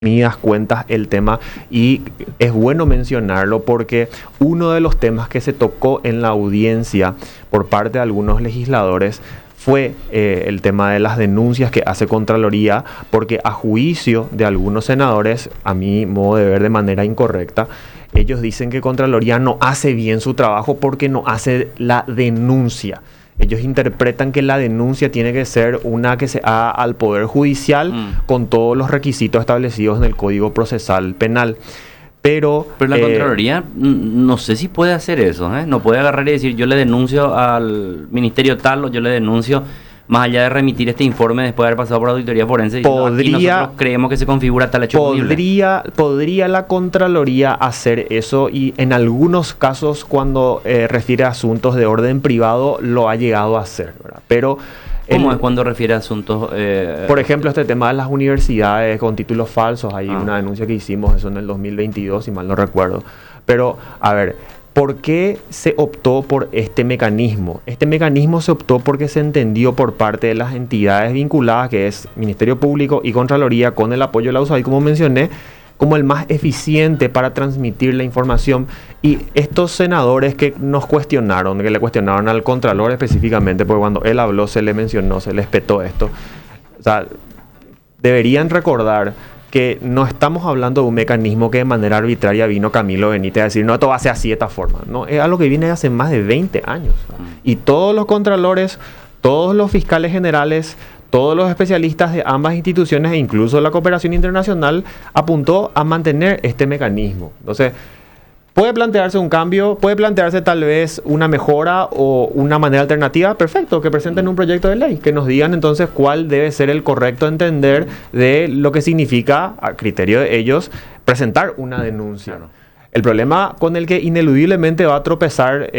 resumidas cuentas el tema, y es bueno mencionarlo porque uno de los temas que se tocó en la audiencia por parte de algunos legisladores fue el tema de las denuncias que hace Contraloría, porque a juicio de algunos senadores, a mi modo de ver de manera incorrecta, ellos dicen que Contraloría no hace bien su trabajo porque no hace la denuncia. Ellos interpretan que la denuncia tiene que ser una que se haga al Poder Judicial con todos los requisitos establecidos en el Código Procesal Penal. Pero la Contraloría no sé si puede hacer eso, ¿eh? No puede agarrar y decir yo le denuncio al Ministerio tal o yo le denuncio, más allá de remitir este informe después de haber pasado por auditoría forense. Aquí nosotros creemos que se configura tal hecho punible. Podría la Contraloría hacer eso, y en algunos casos cuando refiere a asuntos de orden privado lo ha llegado a hacer, ¿verdad? Pero ¿cómo es cuando refiere a asuntos? Por ejemplo, este tema de las universidades con títulos falsos. Hay una denuncia que hicimos, eso en el 2022, si mal no recuerdo. Pero, a ver, ¿por qué se optó por este mecanismo? Este mecanismo se optó porque se entendió por parte de las entidades vinculadas, que es Ministerio Público y Contraloría, con el apoyo de la USAID, como mencioné, como el más eficiente para transmitir la información. Y estos senadores que nos cuestionaron, que le cuestionaron al Contralor específicamente, porque cuando él habló se le mencionó, se le espetó esto. O sea, deberían recordar que no estamos hablando de un mecanismo que de manera arbitraria vino Camilo Benítez a decir, no, esto va a ser así de esta forma. No, es algo que viene de hace más de 20 años. Y todos los contralores, todos los fiscales generales, todos los especialistas de ambas instituciones e incluso la cooperación internacional apuntó a mantener este mecanismo. Entonces, puede plantearse un cambio, puede plantearse tal vez una mejora o una manera alternativa. Perfecto, que presenten un proyecto de ley, que nos digan entonces cuál debe ser el correcto entender de lo que significa, a criterio de ellos, presentar una denuncia. Claro. El problema con el que ineludiblemente va a tropezar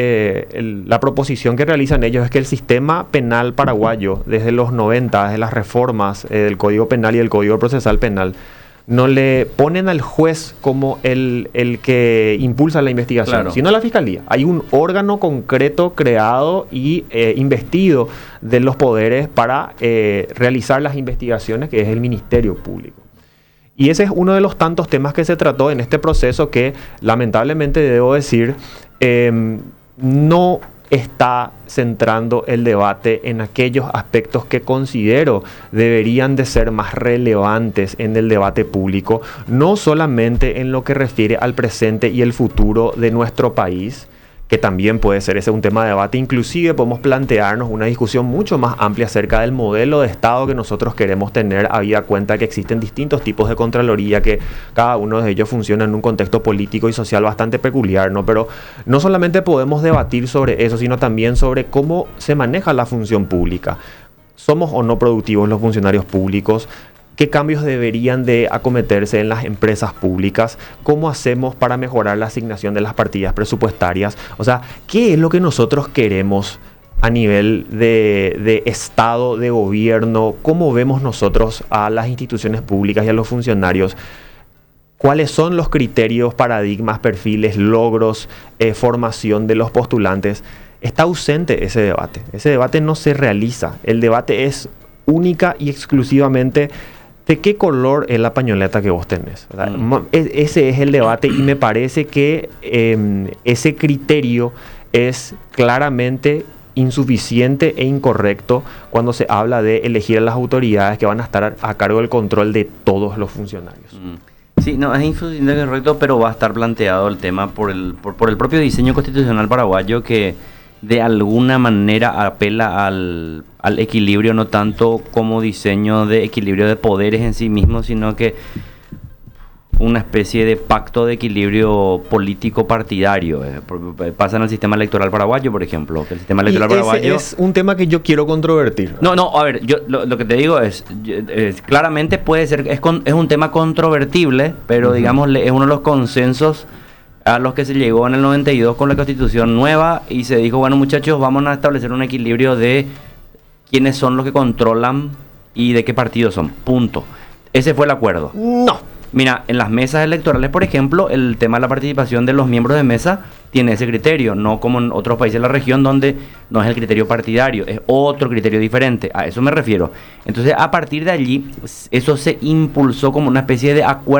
la proposición que realizan ellos es que el sistema penal paraguayo, desde los 90, desde las reformas del Código Penal y el Código Procesal Penal, no le ponen al juez como el que impulsa la investigación, claro, sino la Fiscalía. Hay un órgano concreto creado y investido de los poderes para realizar las investigaciones, que es el Ministerio Público. Y ese es uno de los tantos temas que se trató en este proceso que, lamentablemente, debo decir, no está centrando el debate en aquellos aspectos que considero deberían de ser más relevantes en el debate público, no solamente en lo que refiere al presente y el futuro de nuestro país, que también puede ser ese un tema de debate. Inclusive podemos plantearnos una discusión mucho más amplia acerca del modelo de Estado que nosotros queremos tener, habida cuenta que existen distintos tipos de Contraloría, que cada uno de ellos funciona en un contexto político y social bastante peculiar, ¿no? Pero no solamente podemos debatir sobre eso, sino también sobre cómo se maneja la función pública. ¿Somos o no productivos los funcionarios públicos? ¿Qué cambios deberían de acometerse en las empresas públicas? ¿Cómo hacemos para mejorar la asignación de las partidas presupuestarias? O sea, ¿qué es lo que nosotros queremos a nivel de Estado, de gobierno? ¿Cómo vemos nosotros a las instituciones públicas y a los funcionarios? ¿Cuáles son los criterios, paradigmas, perfiles, logros, formación de los postulantes? Está ausente ese debate. Ese debate no se realiza. El debate es única y exclusivamente ¿de qué color es la pañoleta que vos tenés? Ese es el debate, y me parece que ese criterio es claramente insuficiente e incorrecto cuando se habla de elegir a las autoridades que van a estar a cargo del control de todos los funcionarios. Sí, no, es insuficiente e incorrecto, pero va a estar planteado el tema por el propio diseño constitucional paraguayo, que de alguna manera apela al equilibrio, no tanto como diseño de equilibrio de poderes en sí mismo, sino que una especie de pacto de equilibrio político partidario. Pasa en el sistema electoral paraguayo, por ejemplo, que el sistema electoral paraguayo es un tema que yo quiero controvertir. No, a ver, yo lo que te digo es claramente puede ser, es un tema controvertible, pero digamos es uno de los consensos a los que se llegó en el 92 con la Constitución nueva, y se dijo, bueno, muchachos, vamos a establecer un equilibrio de quiénes son los que controlan y de qué partidos son. Punto. Ese fue el acuerdo. No. Mira, en las mesas electorales, por ejemplo, el tema de la participación de los miembros de mesa tiene ese criterio, no como en otros países de la región donde no es el criterio partidario, es otro criterio diferente, a eso me refiero. Entonces, a partir de allí, eso se impulsó como una especie de acuerdo